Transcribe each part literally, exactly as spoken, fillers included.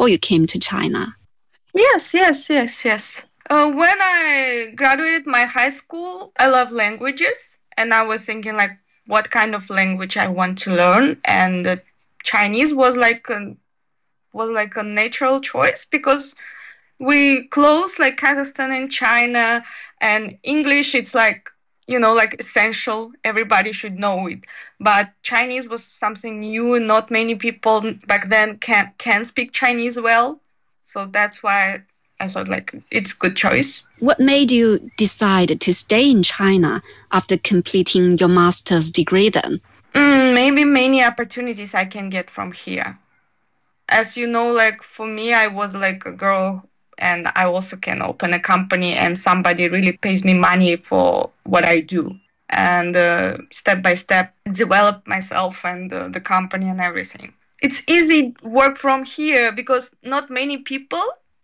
before you came to China? Yes, yes, yes, yes. Uh, when I graduated my high school, I love languages, and I was thinking like what kind of language I want to learn, and uh, Chinese was like a, was like a natural choice because we close like Kazakhstan and China, and English it's like you know like essential. Everybody should know it, but Chinese was something new, and not many people back then can can speak Chinese well, so that's why I thought like it's good choice. What made you decide to stay in China after completing your master's degree then? Mm, maybe many opportunities I can get from here. As you know, like for me, I was like a girl and I also can open a company and somebody really pays me money for what I do. And uh, step by step, develop myself and uh, the company and everything. It's easy work from here because not many people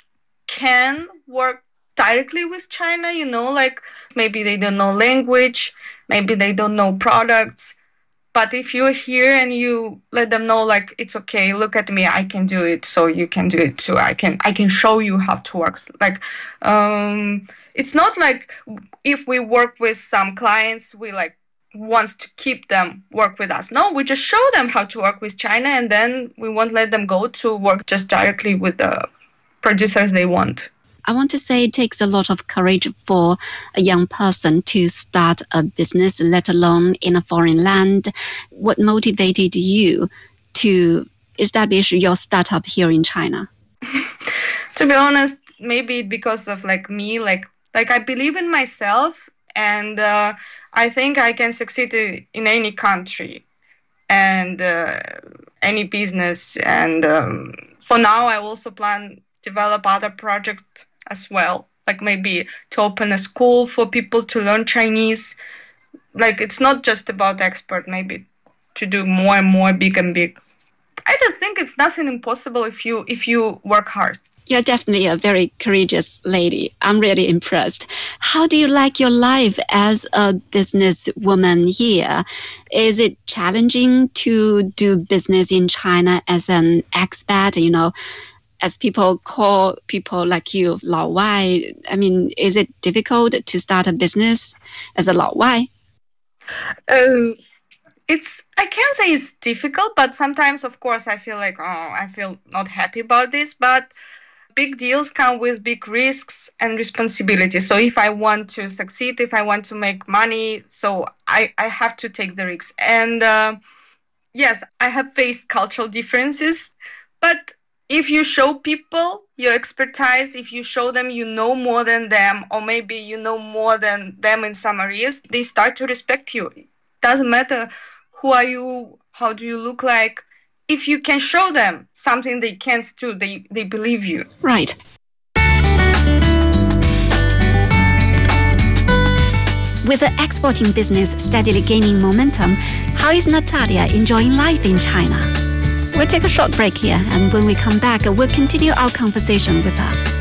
can work directly with China, you know, like maybe they don't know language, maybe they don't know products. But if you're here and you let them know, like, it's okay, look at me, I can do it, so you can do it too. I can I can show you how to work. Like, um, it's not like if we work with some clients, we like wants to keep them work with us. No, we just show them how to work with China, and then we won't let them go to work just directly with the producers they want. I want to say it takes a lot of courage for a young person to start a business, let alone in a foreign land. What motivated you to establish your startup here in China? To be honest, maybe because of like me, like like I believe in myself, and uh, I think I can succeed in any country and uh, any business. And um, for now, I also plan develop other projects as well, like maybe to open a school for people to learn Chinese. Like it's not just about export, maybe to do more and more, big and big. I just think it's nothing impossible if you if you work hard. You're definitely a very courageous lady. I'm really impressed. How do you like your life as a businesswoman here? Is it challenging to do business in China as an expat, you know, as people call people like you, 老外? I mean, is it difficult to start a business as a 老外? Uh, it's I can't say it's difficult, but sometimes, of course, I feel like, oh, I feel not happy about this. But big deals come with big risks and responsibility. So if I want to succeed, if I want to make money, so I, I have to take the risks. And uh, yes, I have faced cultural differences, but if you show people your expertise, if you show them you know more than them, or maybe you know more than them in some areas, they start to respect you. It doesn't matter who are you, how do you look like. If you can show them something they can't do, they, they believe you. Right. With the exporting business steadily gaining momentum, how is Natalia enjoying life in China? We'll take a short break here, and when we come back, we'll continue our conversation with her.